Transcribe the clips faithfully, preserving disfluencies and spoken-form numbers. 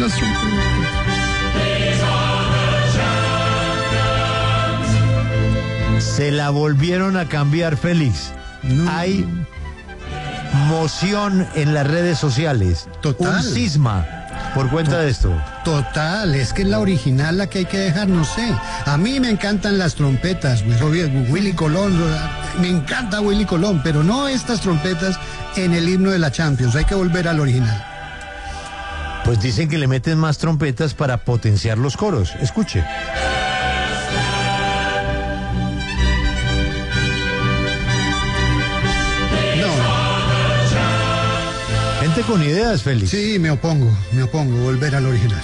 las trompetas. Se la volvieron a cambiar, Félix. No. Hay moción en las redes sociales. Total. Un cisma por cuenta to- de esto. Total, es que es la original la que hay que dejar, no sé. A mí me encantan las trompetas, pues, obvio, Willy Colón, me encanta Willy Colón, pero no estas trompetas en el himno de la Champions, hay que volver al original. Pues dicen que le meten más trompetas para potenciar los coros. Escuche. Gente con ideas, Félix. Sí, me opongo, me opongo, volver al original.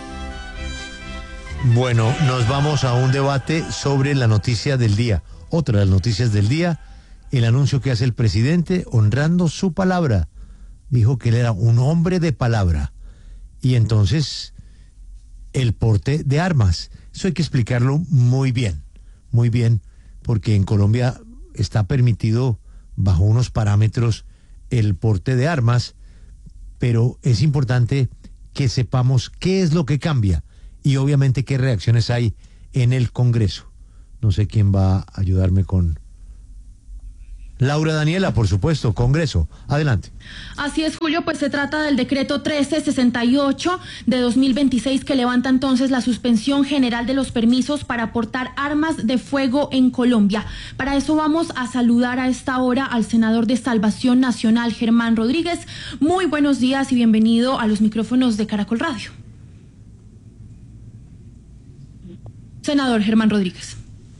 Bueno, nos vamos a un debate sobre la noticia del día. Otra de las noticias del día, el anuncio que hace el presidente honrando su palabra. Dijo que él era un hombre de palabra. Y entonces, el porte de armas. Eso hay que explicarlo muy bien, muy bien, porque en Colombia está permitido bajo unos parámetros el porte de armas, pero es importante que sepamos qué es lo que cambia y obviamente qué reacciones hay en el Congreso. No sé quién va a ayudarme con... Laura Daniela, por supuesto, Congreso. Adelante. Así es, Julio, pues se trata del decreto trece sesenta y ocho de dos mil veintiséis que levanta entonces la suspensión general de los permisos para portar armas de fuego en Colombia. Para eso vamos a saludar a esta hora al senador de Salvación Nacional, Germán Rodríguez. Muy buenos días y bienvenido a los micrófonos de Caracol Radio. Senador Germán Rodríguez.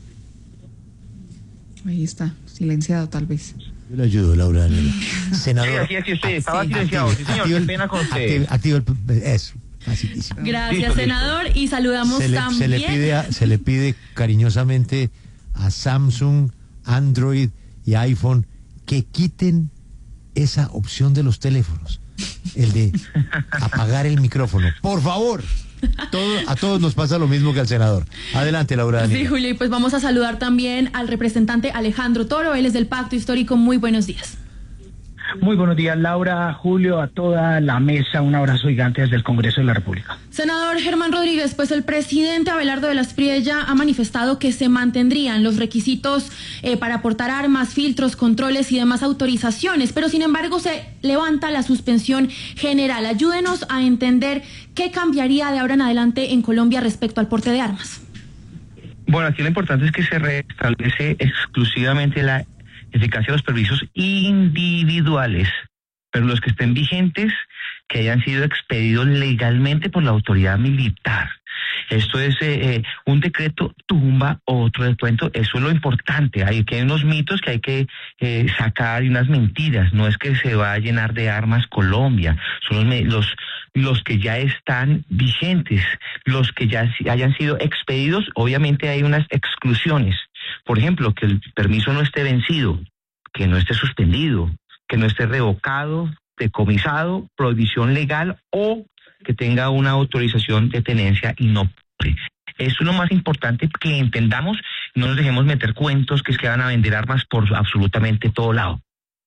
Ahí está, silenciado tal vez. Yo le ayudo, Laura Daniela. Senador. Sí, así es que usted estaba silenciado. Sí, señor, qué pena con usted. Activo el... Eso, facilísimo. Gracias, Listo, senador. Y saludamos se le, también... Se le, pide a, se le pide cariñosamente a Samsung, Android y iPhone que quiten esa opción de los teléfonos. El de apagar el micrófono. Por favor. Todo, a todos nos pasa lo mismo que al senador. Adelante, Laura Daniela. Sí, Julio, y pues vamos a saludar también al representante Alejandro Toro, él es del Pacto Histórico. Muy buenos días. Muy buenos días, Laura, Julio, a toda la mesa. Un abrazo gigante desde el Congreso de la República. Senador Germán Rodríguez, pues el presidente Abelardo de la Espriella ha manifestado que se mantendrían los requisitos eh, para aportar armas, filtros, controles y demás autorizaciones, pero sin embargo se levanta la suspensión general. Ayúdenos a entender qué cambiaría de ahora en adelante en Colombia respecto al porte de armas. Bueno, aquí lo importante es que se restablece exclusivamente la eficacia de los permisos individuales, pero los que estén vigentes, que hayan sido expedidos legalmente por la autoridad militar. Esto es eh, eh, un decreto tumba otro descuento. Eso es lo importante. Hay que hay unos mitos que hay que eh, sacar y unas mentiras. No es que se va a llenar de armas Colombia. Son los los los que ya están vigentes, los que ya hayan sido expedidos. Obviamente hay unas exclusiones. Por ejemplo, que el permiso no esté vencido, que no esté suspendido, que no esté revocado, decomisado, prohibición legal o que tenga una autorización de tenencia inoperante. Eso es lo más importante, que entendamos, no nos dejemos meter cuentos que es que van a vender armas por absolutamente todo lado.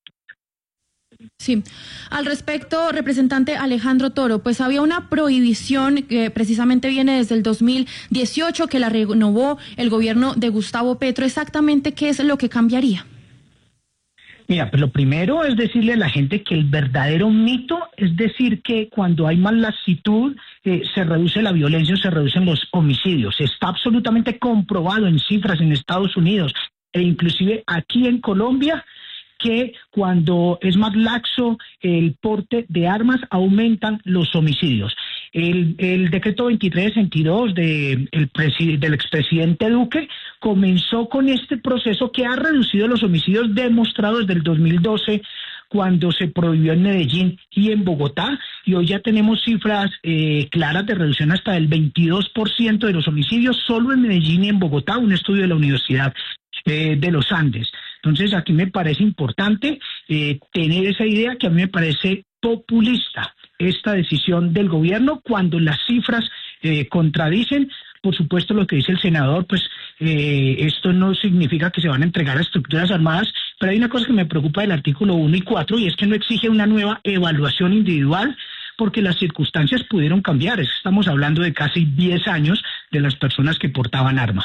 Sí, al respecto, representante Alejandro Toro, pues había una prohibición que precisamente viene desde el dos mil dieciocho que la renovó el gobierno de Gustavo Petro. Exactamente, ¿qué es lo que cambiaría? Mira, pues lo primero es decirle a la gente que el verdadero mito es decir que cuando hay más laxitud eh, se reduce la violencia o se reducen los homicidios. Está absolutamente comprobado en cifras en Estados Unidos e inclusive aquí en Colombia que cuando es más laxo el porte de armas aumentan los homicidios. El, el decreto veintitrés sesenta y dos de, el presi, del expresidente Duque comenzó con este proceso que ha reducido los homicidios demostrados desde el dos mil doce cuando se prohibió en Medellín y en Bogotá, y hoy ya tenemos cifras eh, claras de reducción hasta del veintidós por ciento de los homicidios solo en Medellín y en Bogotá, un estudio de la Universidad eh, de los Andes. Entonces aquí me parece importante eh, tener esa idea que a mí me parece populista, esta decisión del gobierno cuando las cifras eh, contradicen. Por supuesto, lo que dice el senador, pues eh, esto no significa que se van a entregar a estructuras armadas, pero hay una cosa que me preocupa del artículo uno y cuatro y es que no exige una nueva evaluación individual porque las circunstancias pudieron cambiar. Estamos hablando de casi diez años de las personas que portaban armas.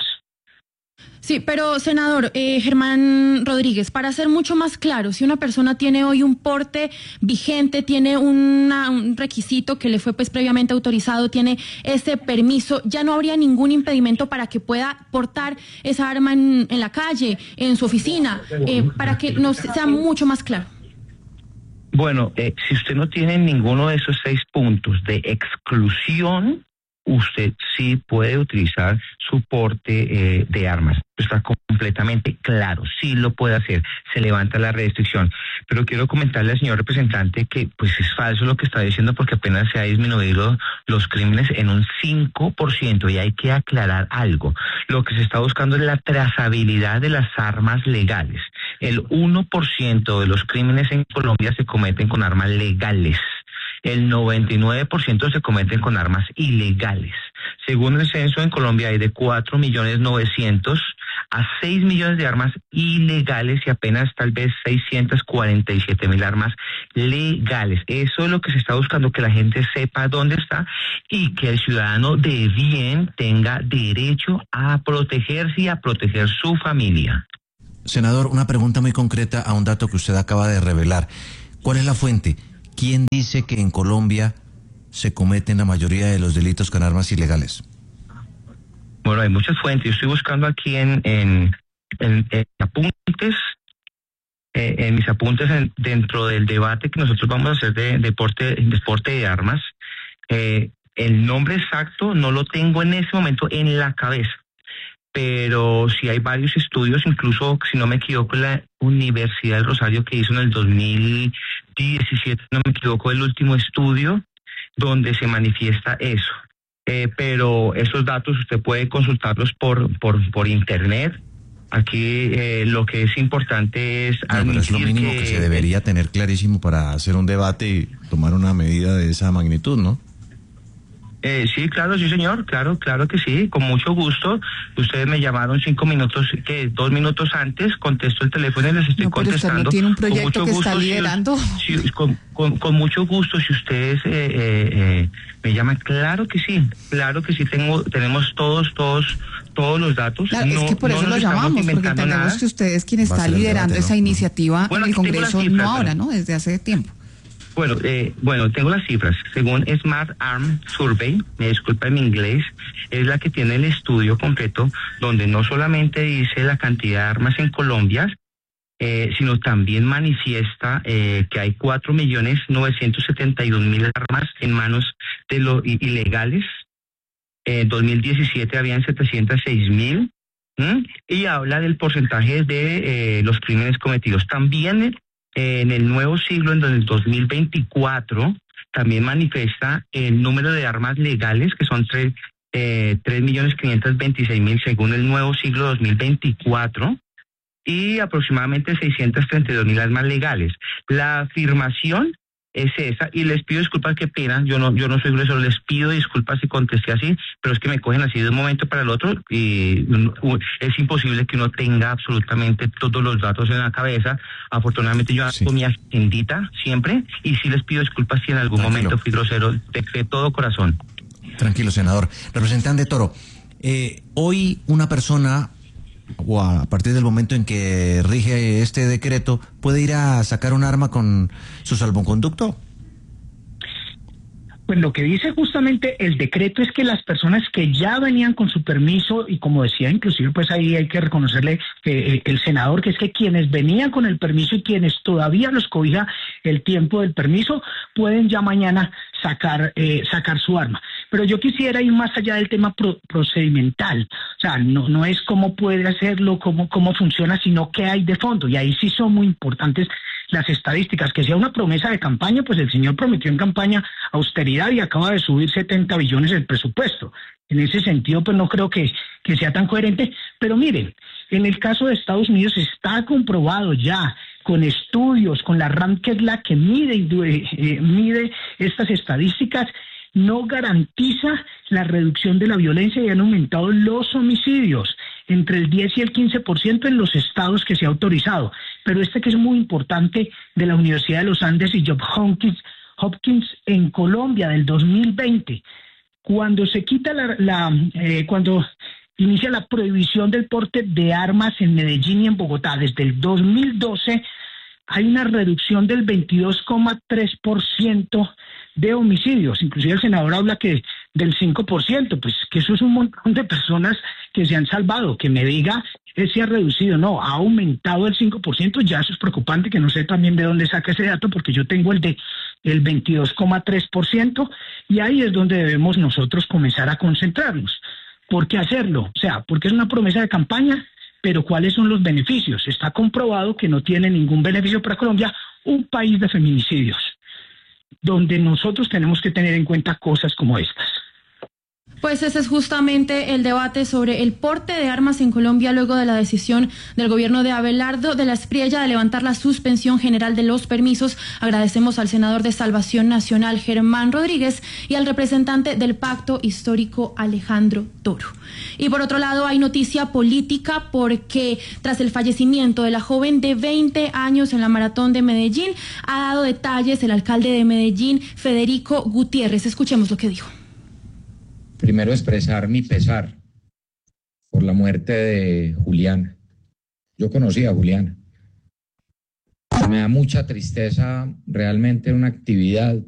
Sí, pero senador eh, Germán Rodríguez, para ser mucho más claro, si una persona tiene hoy un porte vigente, tiene una, un requisito que le fue pues previamente autorizado, tiene ese permiso, ya no habría ningún impedimento para que pueda portar esa arma en, en la calle, en su oficina, eh, para que nos sea mucho más claro. Bueno, eh, si usted no tiene ninguno de esos seis puntos de exclusión, usted sí puede utilizar su porte eh, de armas. Está completamente claro, sí lo puede hacer, se levanta la restricción. Pero quiero comentarle al señor representante que pues es falso lo que está diciendo, porque apenas se ha disminuido los crímenes en un cinco por ciento, y hay que aclarar algo. Lo que se está buscando es la trazabilidad de las armas legales. El uno por ciento de los crímenes en Colombia se cometen con armas legales. El noventa y nueve por ciento se cometen con armas ilegales. Según el censo, en Colombia hay de cuatro millones novecientos a seis millones de armas ilegales y apenas tal vez seiscientas cuarenta y siete mil armas legales. Eso es lo que se está buscando, que la gente sepa dónde está y que el ciudadano de bien tenga derecho a protegerse y a proteger su familia. Senador, una pregunta muy concreta a un dato que usted acaba de revelar. ¿Cuál es la fuente? ¿Quién dice que en Colombia se cometen la mayoría de los delitos con armas ilegales? Bueno, hay muchas fuentes. Yo estoy buscando aquí en, en, en, en apuntes, eh, en mis apuntes en, dentro del debate que nosotros vamos a hacer de deporte, deporte de armas. Eh, el nombre exacto no lo tengo en ese momento en la cabeza, pero sí hay varios estudios, incluso, si no me equivoco, la Universidad del Rosario, que hizo en el dos mil diecisiete, no me equivoco, el último estudio donde se manifiesta eso. Eh, pero esos datos usted puede consultarlos por por, por internet. Aquí eh, lo que es importante es... No, pero es lo mínimo que, que se debería tener clarísimo para hacer un debate y tomar una medida de esa magnitud, ¿no? Eh, sí, claro, sí, señor, claro, claro que sí, con mucho gusto. Ustedes me llamaron cinco minutos, que dos minutos antes, contesto el teléfono y les estoy no, pero contestando. Usted no tiene un proyecto que gusto, está liderando. Si, si, con, con, con mucho gusto, si ustedes eh, eh, eh, me llaman, claro que sí, claro que sí, tengo, tenemos todos, todos, todos los datos. Claro, no, es que por no eso lo llamamos, porque entendemos nada. que usted es quien está liderando debate, esa ¿no? iniciativa bueno, en el Congreso, cifras, no ahora, ¿no? Desde hace tiempo. Bueno, eh, bueno, tengo las cifras. Según Smart Arm Survey, me disculpa en mi inglés, es la que tiene el estudio completo, donde no solamente dice la cantidad de armas en Colombia, eh, sino también manifiesta eh, que hay cuatro millones novecientos setenta y dos mil armas en manos de los ilegales. En dos mil diecisiete habían setecientos seis mil. ¿Mm? Y habla del porcentaje de eh, los crímenes cometidos. También en el nuevo siglo, en el dos mil veinticuatro, también manifiesta el número de armas legales, que son tres millones quinientos veintiséis mil según el nuevo siglo dos mil veinticuatro, y aproximadamente seiscientos treinta y dos mil armas legales. La afirmación es esa, y les pido disculpas, qué pena, yo no yo no soy grueso, les pido disculpas si contesté así, pero es que me cogen así de un momento para el otro y es imposible que uno tenga absolutamente todos los datos en la cabeza. Afortunadamente yo sí. hago mi agendita siempre, y sí les pido disculpas si en algún Tranquilo. momento fui grosero, de, de todo corazón. Tranquilo, senador. Representante Toro, eh, hoy una persona, o a partir del momento en que rige este decreto, ¿puede ir a sacar un arma con su salvoconducto? Pues lo que dice justamente el decreto es que las personas que ya venían con su permiso, y como decía, inclusive pues ahí hay que reconocerle eh, el senador, que es que quienes venían con el permiso y quienes todavía los cobija el tiempo del permiso, pueden ya mañana sacar eh, sacar su arma. Pero yo quisiera ir más allá del tema pro procedimental, o sea, no, no es cómo puede hacerlo, cómo, cómo funciona, sino qué hay de fondo, y ahí sí son muy importantes las estadísticas. Que sea una promesa de campaña, pues el señor prometió en campaña austeridad y acaba de subir setenta billones el presupuesto. En ese sentido, pues no creo que, que sea tan coherente, pero miren, en el caso de Estados Unidos está comprobado ya, con estudios, con la RAM, que es la que mide, eh, mide estas estadísticas, no garantiza la reducción de la violencia, y han aumentado los homicidios entre el diez y el quince por ciento en los estados que se ha autorizado. Pero este que es muy importante, de la Universidad de los Andes y Johns Hopkins, Hopkins en Colombia del dos mil veinte, cuando se quita la, la eh, cuando inicia la prohibición del porte de armas en Medellín y en Bogotá desde el dos mil doce, hay una reducción del veintidós coma tres por ciento de homicidios. Inclusive el senador habla que del cinco por ciento, pues que eso es un montón de personas que se han salvado. Que me diga que se ha reducido, no, ha aumentado el cinco por ciento, ya eso es preocupante, que no sé también de dónde saca ese dato, porque yo tengo el de el veintidós coma tres por ciento, y ahí es donde debemos nosotros comenzar a concentrarnos. ¿Por qué hacerlo? O sea, porque es una promesa de campaña, pero ¿cuáles son los beneficios? Está comprobado que no tiene ningún beneficio para Colombia, un país de feminicidios, donde nosotros tenemos que tener en cuenta cosas como estas. Pues ese es justamente el debate sobre el porte de armas en Colombia luego de la decisión del gobierno de Abelardo de la Espriella de levantar la suspensión general de los permisos. Agradecemos al senador de Salvación Nacional, Germán Rodríguez, y al representante del Pacto Histórico, Alejandro Toro. Y por otro lado, hay noticia política porque tras el fallecimiento de la joven de veinte años en la Maratón de Medellín, ha dado detalles el alcalde de Medellín, Federico Gutiérrez. Escuchemos lo que dijo. Primero, expresar mi pesar por la muerte de Juliana. Yo conocí a Juliana. Me da mucha tristeza realmente una actividad